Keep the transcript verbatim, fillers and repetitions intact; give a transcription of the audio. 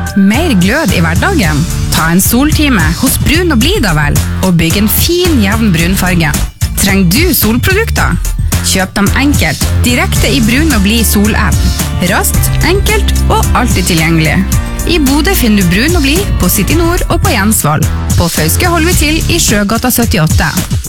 Mer glød i hverdagen? Ta en soltime hos Brun og Blid da vel, og bygg en fin, jevn brunfarge. Trenger du solprodukter? Kjøp dem enkelt, direkte i Brun og Blid sol-app. Raskt, enkelt og alltid tilgjengelig. I Bodø finner du Brun og Blid på City Nord og på Jensvoll. På Fauske holder vi til i Sjøgata syttiåtte.